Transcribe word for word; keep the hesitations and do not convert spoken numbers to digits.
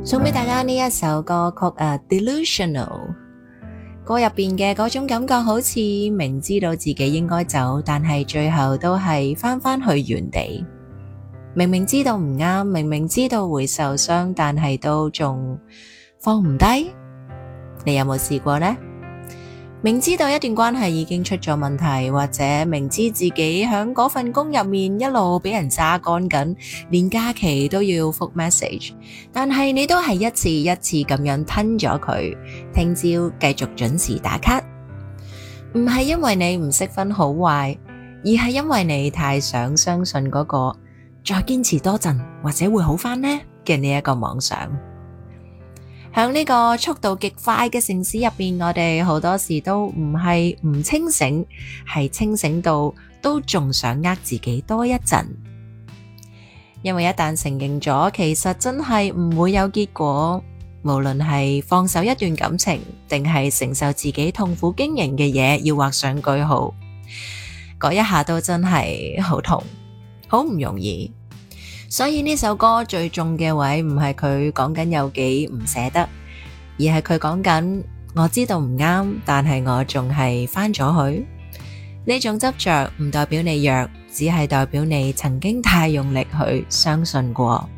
送俾大家呢一首歌曲啊 Delusional 歌入邊嘅嗰種感覺，好似明知道自己應該走，但係最後都係返返去原地。明明知道唔啱，明明知道會受傷，但係都仲放唔低。你有冇試過呢？明知道一段關係已經出咗問題，或者明知自己響嗰份工入面一路俾人榨乾緊，連假期都要覆 message， 但係你都係一次一次咁樣吞咗佢，聽朝繼續準時打卡。唔係因為你唔識分好壞，而係因為你太想相信嗰個再堅持多陣或者會好返呢嘅呢一個妄想。響呢個速度極快嘅城市入邊，我哋好多時都唔係唔清醒，係清醒到都仲想呃自己多一陣。因為一旦承認咗，其實真係唔會有結果。無論係放手一段感情，定係承受自己痛苦經營嘅嘢，要畫上句號，嗰一下都真係好痛，好唔容易。所以呢首歌最重嘅位唔係佢講緊有幾唔捨得，而係佢講緊我知道唔啱，但係我仲係返咗去。呢種執着唔代表你弱，只係代表你曾經太用力去相信過。